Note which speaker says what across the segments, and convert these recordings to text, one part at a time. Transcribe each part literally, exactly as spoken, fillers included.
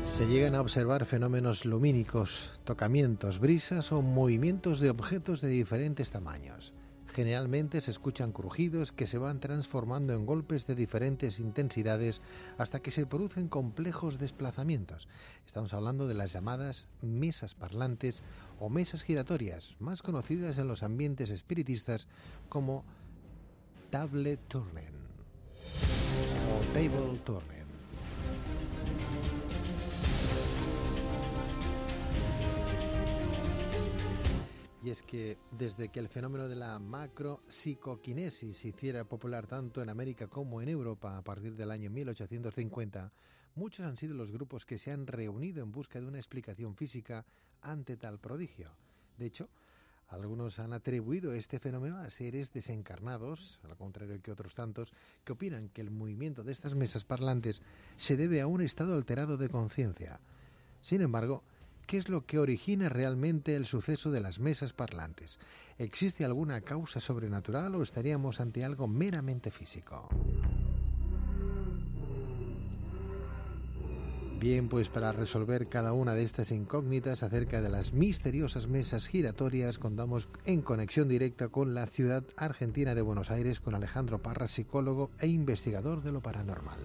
Speaker 1: Se llegan a observar fenómenos lumínicos, tocamientos, brisas o movimientos de objetos de diferentes tamaños. Generalmente se escuchan crujidos que se van transformando en golpes de diferentes intensidades hasta que se producen complejos desplazamientos. Estamos hablando de las llamadas mesas parlantes o mesas giratorias, más conocidas en los ambientes espiritistas como table turning o table turning. Y es que desde que el fenómeno de la macropsicoquinesis se hiciera popular tanto en América como en Europa a partir del año mil ochocientos cincuenta, muchos han sido los grupos que se han reunido en busca de una explicación física ante tal prodigio. De hecho, algunos han atribuido este fenómeno a seres desencarnados, al contrario que otros tantos, que opinan que el movimiento de estas mesas parlantes se debe a un estado alterado de conciencia. Sin embargo, ¿qué es lo que origina realmente el suceso de las mesas parlantes? ¿Existe alguna causa sobrenatural o estaríamos ante algo meramente físico? Bien, pues para resolver cada una de estas incógnitas acerca de las misteriosas mesas giratorias, contamos en conexión directa con la ciudad argentina de Buenos Aires con Alejandro Parra, psicólogo e investigador de lo paranormal.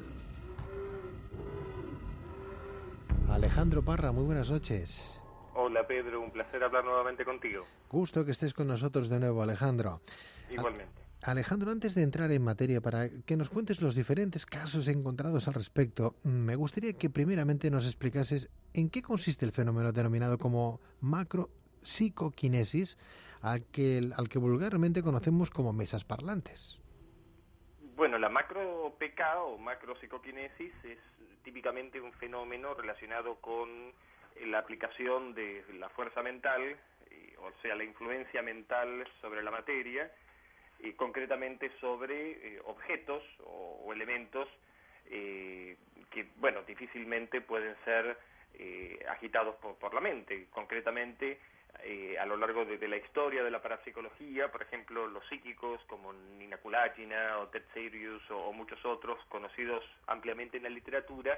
Speaker 1: Alejandro Parra, muy buenas noches.
Speaker 2: Hola Pedro, un placer hablar nuevamente contigo.
Speaker 1: Gusto que estés con nosotros de nuevo, Alejandro.
Speaker 2: Igualmente.
Speaker 1: Alejandro, antes de entrar en materia, para que nos cuentes los diferentes casos encontrados al respecto, me gustaría que primeramente nos explicases en qué consiste el fenómeno denominado como macropsicoquinesis, al que, al que vulgarmente conocemos como mesas parlantes.
Speaker 2: Bueno, la macro-P K o macropsicoquinesis es típicamente un fenómeno relacionado con la aplicación de la fuerza mental, o sea, la influencia mental sobre la materia, y concretamente sobre eh, objetos o, o elementos eh, que, bueno, difícilmente pueden ser eh, agitados por, por la mente. Concretamente, eh, a lo largo de, de la historia de la parapsicología, por ejemplo, los psíquicos como Nina Kulagina o Ted Sirius o, o muchos otros conocidos ampliamente en la literatura,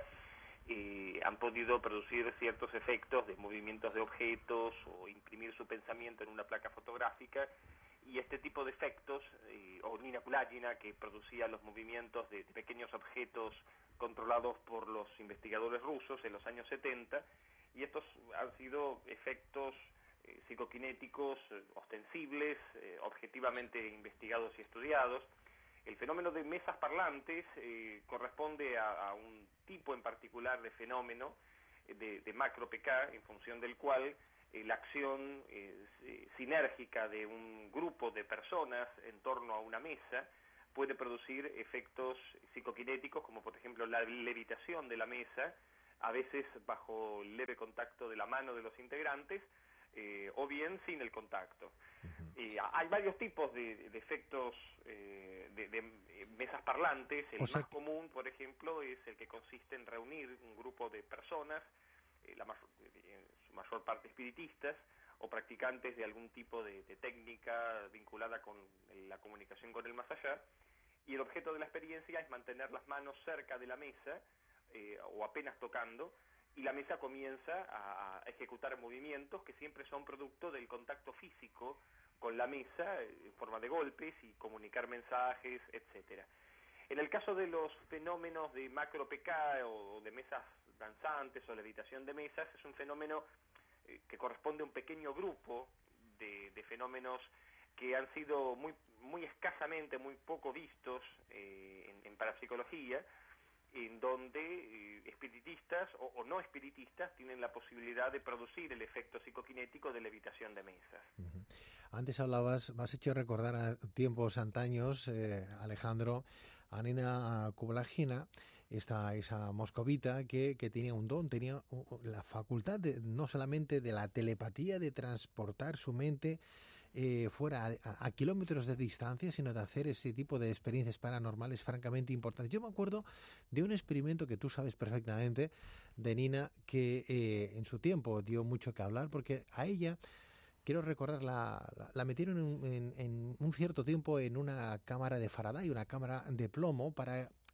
Speaker 2: eh, han podido producir ciertos efectos de movimientos de objetos o imprimir su pensamiento en una placa fotográfica. Y este tipo de efectos, eh, o Nina Kulagina, que producía los movimientos de, de pequeños objetos controlados por los investigadores rusos en los años setenta, y estos han sido efectos eh, psicoquinéticos eh, ostensibles, eh, objetivamente investigados y estudiados. El fenómeno de mesas parlantes eh, corresponde a, a un tipo en particular de fenómeno eh, de, de macro-P K, en función del cual eh, la acción eh, sinérgica de un grupo de personas en torno a una mesa puede producir efectos psicoquinéticos, como por ejemplo la levitación de la mesa, a veces bajo leve contacto de la mano de los integrantes, eh, o bien sin el contacto. Uh-huh. Eh, hay varios tipos de, de efectos eh, de, de mesas parlantes. El o sea más que... común, por ejemplo, es el que consiste en reunir un grupo de personas, eh, la mayor, en su mayor parte espiritistas, o practicantes de algún tipo de, de técnica vinculada con la comunicación con el más allá, y el objeto de la experiencia es mantener las manos cerca de la mesa, eh, o apenas tocando, y la mesa comienza a, a ejecutar movimientos que siempre son producto del contacto físico con la mesa, en forma de golpes, y comunicar mensajes, etcétera. En el caso de los fenómenos de macro-P K o de mesas danzantes o levitación de mesas, es un fenómeno eh, que corresponde a un pequeño grupo de, de fenómenos que han sido muy, muy escasamente, muy poco vistos eh, en, en parapsicología, en donde eh, espiritistas o, o no espiritistas tienen la posibilidad de producir el efecto psicoquinético de levitación de mesas.
Speaker 1: Uh-huh. Antes hablabas, me has hecho recordar a tiempos antaños, eh, Alejandro, a Nina Kulagina, esta, esa moscovita que, que tenía un don, tenía la facultad de, no solamente de la telepatía, de transportar su mente eh, fuera a, a kilómetros de distancia, sino de hacer ese tipo de experiencias paranormales francamente importantes. Yo me acuerdo de un experimento que tú sabes perfectamente, de Nina, que eh, en su tiempo dio mucho que hablar, porque a ella, quiero recordar, la, la, la metieron en, en, en un cierto tiempo en una cámara de Faraday, una cámara de plomo, para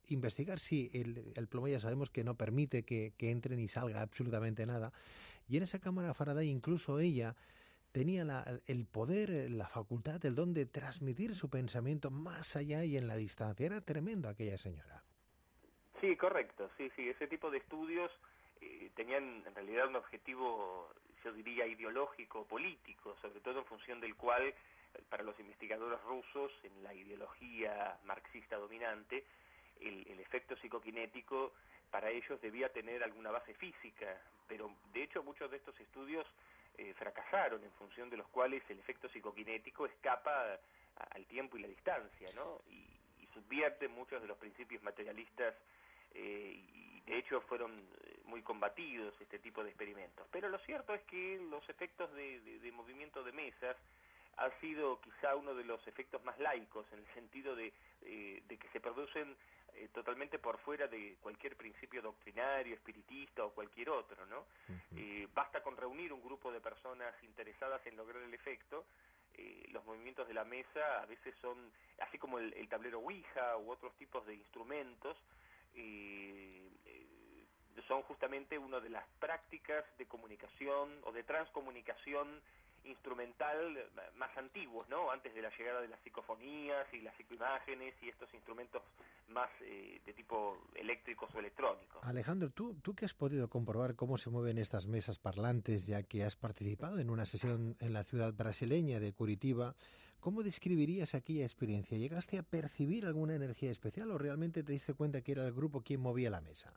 Speaker 1: investigar si el, el plomo ya sabemos que no permite que, que entre ni salga absolutamente nada. Y en esa cámara Faraday incluso ella tenía la, el poder, la facultad, el don de transmitir su pensamiento más allá y en la distancia. Era tremendo aquella señora.
Speaker 2: Sí, correcto, sí, sí, ese tipo de estudios eh, tenían en realidad un objetivo, yo diría, ideológico, político, sobre todo en función del cual, para los investigadores rusos, en la ideología marxista dominante, el, el efecto psicoquinético para ellos debía tener alguna base física, pero de hecho muchos de estos estudios eh, fracasaron, en función de los cuales el efecto psicoquinético escapa a, al tiempo y la distancia, ¿no? Y, y subvierte muchos de los principios materialistas. Eh, y de hecho fueron muy combatidos este tipo de experimentos. Pero lo cierto es que los efectos de, de, de movimiento de mesas ha sido quizá uno de los efectos más laicos, en el sentido de, eh, de que se producen eh, totalmente por fuera de cualquier principio doctrinario, espiritista o cualquier otro, ¿no? Uh-huh. Eh, basta con reunir un grupo de personas interesadas en lograr el efecto. Eh, los movimientos de la mesa a veces son, así como el, el tablero Ouija u otros tipos de instrumentos, Eh, eh, son justamente una de las prácticas de comunicación o de transcomunicación instrumental más antiguos, ¿no? Antes de la llegada de las psicofonías y las psicoimágenes y estos instrumentos más eh, de tipo eléctricos o electrónicos.
Speaker 1: Alejandro, ¿tú, tú que has podido comprobar cómo se mueven estas mesas parlantes, ya que has participado en una sesión en la ciudad brasileña de Curitiba, ¿cómo describirías aquella experiencia? ¿Llegaste a percibir alguna energía especial o realmente te diste cuenta que era el grupo quien movía la mesa?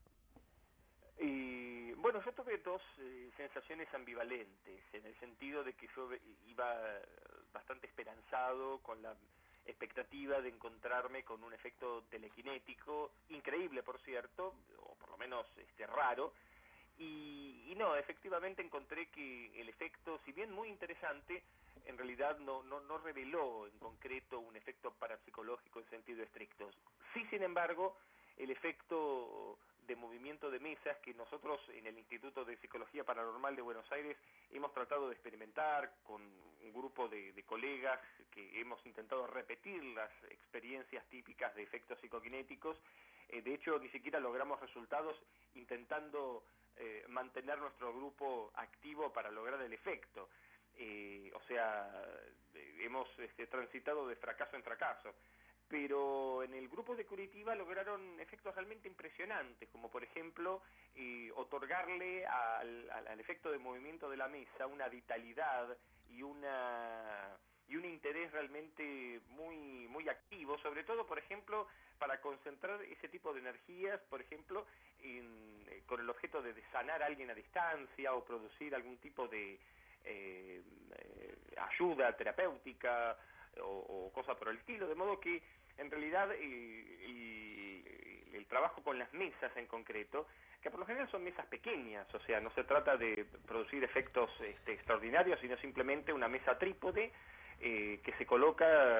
Speaker 2: Y, bueno, yo tuve dos eh, sensaciones ambivalentes, en el sentido de que yo iba bastante esperanzado con la expectativa de encontrarme con un efecto telequinético, increíble por cierto, o por lo menos este raro, y, y no, efectivamente encontré que el efecto, si bien muy interesante, en realidad no, no, no reveló en concreto un efecto parapsicológico en sentido estricto. Sí, sin embargo, el efecto de movimiento de mesas que nosotros en el Instituto de Psicología Paranormal de Buenos Aires hemos tratado de experimentar con un grupo de, de colegas que hemos intentado repetir las experiencias típicas de efectos psicoquinéticos. Eh, de hecho, ni siquiera logramos resultados intentando eh, mantener nuestro grupo activo para lograr el efecto. Eh, o sea, eh, hemos este, transitado de fracaso en fracaso. Pero en el grupo de Curitiba lograron efectos realmente impresionantes, como por ejemplo eh, otorgarle al, al, al efecto de movimiento de la mesa una vitalidad y una y un interés realmente muy muy activo, sobre todo por ejemplo para concentrar ese tipo de energías, por ejemplo, en, eh, con el objeto de sanar a alguien a distancia o producir algún tipo de eh, eh, ayuda terapéutica o, o cosa por el estilo, de modo que en realidad eh, el, el trabajo con las mesas en concreto, que por lo general son mesas pequeñas, o sea, no se trata de producir efectos este, extraordinarios, sino simplemente una mesa trípode eh, que se coloca